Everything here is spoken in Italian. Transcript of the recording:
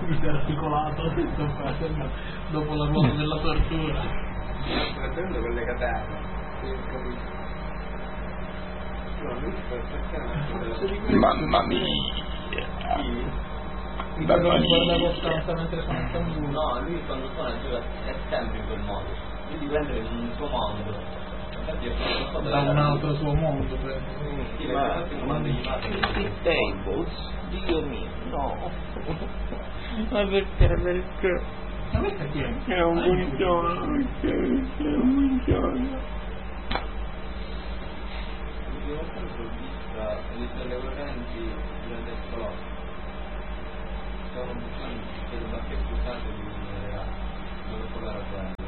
mi si era articolato dopo la ruota della tortura. Prendendo con le catene. Mamma mia. Mi guardavo stanza mentre sono in tamburo. No, lui quando suona gioca è sempre in quel modo. Lui ti prende un suo mondo. Infatti Da un altro suo mondo prendo. Sì, ma quando gli fa Tables, Dio mio, no. Ma perché? Ma questa chi è? È un buongiorno, è un buongiorno. l'ultima volta l'ho vista le correnti durante il colloquio. Stavano buttando tutte le bacchette usate di un ragazzo. Dove provare a